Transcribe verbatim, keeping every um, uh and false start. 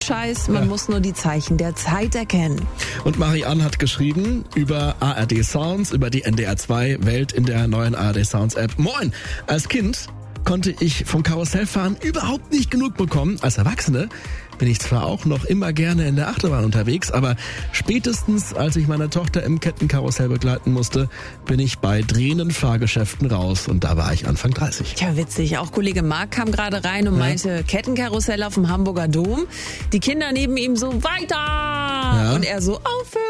Scheiß, man ja. muss nur die Zeichen der Zeit erkennen. Und Marianne hat geschrieben über A R D Sounds, über die N D R zwei Welt in der neuen A R D Sounds App. Moin! Als Kind konnte ich vom Karussellfahren überhaupt nicht genug bekommen. Als Erwachsene bin ich zwar auch noch immer gerne in der Achterbahn unterwegs, aber spätestens als ich meine Tochter im Kettenkarussell begleiten musste, bin ich bei drehenden Fahrgeschäften raus und da war ich Anfang dreißig. Tja, witzig. Auch Kollege Marc kam gerade rein und ja. meinte, Kettenkarussell auf dem Hamburger Dom. Die Kinder neben ihm so, weiter! Ja. Und er so, aufhören!